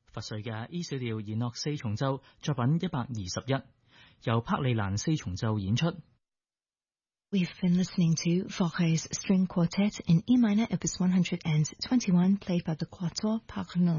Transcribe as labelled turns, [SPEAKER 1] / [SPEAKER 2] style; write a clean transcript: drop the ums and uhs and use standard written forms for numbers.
[SPEAKER 1] 佛瑞嘅 E 小調弦樂四重奏作品121，由柏利蘭四重奏演出。
[SPEAKER 2] We've been listening to Fauré String Quartet in E minor, Opus 121, played by the Quatuor Park